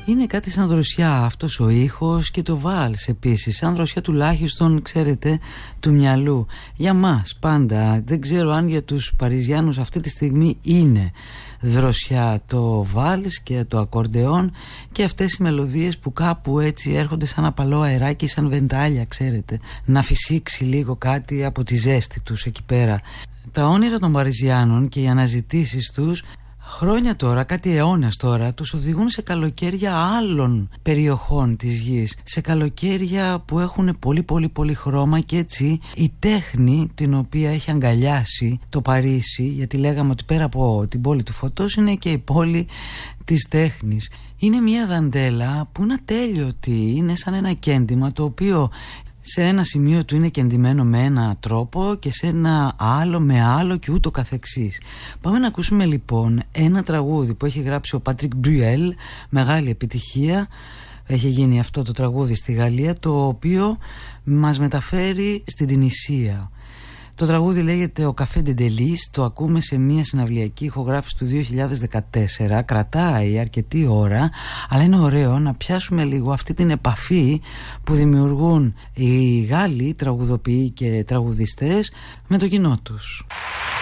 Είναι κάτι σαν δροσιά αυτός ο ήχος και το βάλς επίσης, σαν δροσιά τουλάχιστον, ξέρετε, του μυαλού. Για μας πάντα, δεν ξέρω αν για τους Παριζιάνους αυτή τη στιγμή είναι δροσιά το βάλς και το ακορντεόν και αυτές οι μελωδίες που κάπου έτσι έρχονται σαν απαλό αεράκι, σαν βεντάλια, ξέρετε, να φυσήξει λίγο κάτι από τη ζέστη τους εκεί πέρα. Τα όνειρα των Παριζιάνων και οι αναζητήσεις τους χρόνια τώρα, κάτι αιώνας τώρα, τους οδηγούν σε καλοκαίρια άλλων περιοχών της γης, σε καλοκαίρια που έχουν πολύ χρώμα, και έτσι η τέχνη την οποία έχει αγκαλιάσει το Παρίσι, γιατί λέγαμε ότι πέρα από την πόλη του φωτός είναι και η πόλη της τέχνης. Είναι μια δαντέλα που είναι ατέλειωτη, είναι σαν ένα κέντημα το οποίο σε ένα σημείο του είναι κεντυμένο με ένα τρόπο και σε ένα άλλο με άλλο και ούτω καθεξής. Πάμε να ακούσουμε λοιπόν ένα τραγούδι που έχει γράψει ο Πατρίκ Μπρουέλ, μεγάλη επιτυχία. Έχει γίνει αυτό το τραγούδι στη Γαλλία, το οποίο μας μεταφέρει στην Τινησία. Το τραγούδι λέγεται «Ο Καφέ Ντεντελής», το ακούμε σε μια συναυλιακή ηχογράφηση του 2014, κρατάει αρκετή ώρα, αλλά είναι ωραίο να πιάσουμε λίγο αυτή την επαφή που δημιουργούν οι Γάλλοι τραγουδοποιοί και τραγουδιστές με το κοινό τους.